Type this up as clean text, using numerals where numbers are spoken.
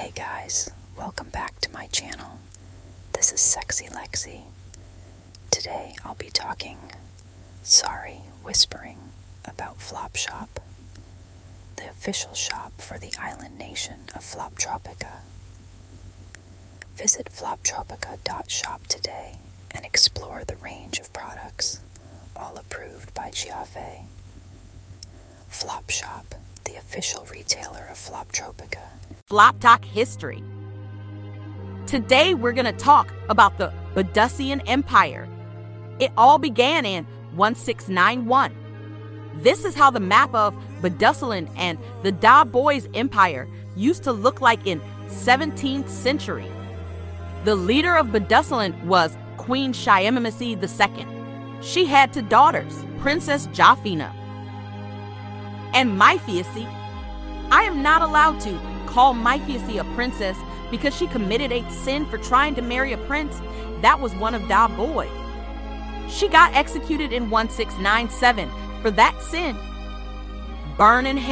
Hey guys, welcome back to my channel. This is Sexy Lexi. Today I'll be whispering about Flopshop, the official shop for the island nation of Floptropica. Visit floptropica.shop today and explore the range of products, all approved by Giave. Flopshop, the official retailer of Floptropica. Flop Talk history. Today we're going to talk about the Badusian Empire. It all began in 1691. This is how the map of Badusilan and the Da Boys Empire used to look like in 17th century. The leader of Badusilan was Queen Shiemimisi II. She had two daughters, Princess Jafina and Myfiasi. I am not allowed to call Myfiasi a princess because she committed a sin for trying to marry a prince that was one of Da Boy. She got executed in 1697 for that sin. Burn in hell.